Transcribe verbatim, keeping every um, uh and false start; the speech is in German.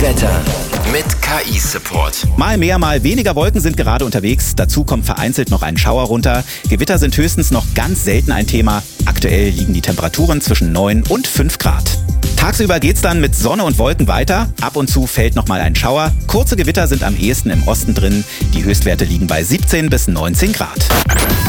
Wetter mit K I-Support. Mal mehr, mal weniger Wolken sind gerade unterwegs. Dazu kommt vereinzelt noch ein Schauer runter. Gewitter sind höchstens noch ganz selten ein Thema. Aktuell liegen die Temperaturen zwischen neun und fünf Grad. Tagsüber geht's dann mit Sonne und Wolken weiter. Ab und zu fällt noch mal ein Schauer. Kurze Gewitter sind am ehesten im Osten drin. Die Höchstwerte liegen bei siebzehn bis neunzehn Grad.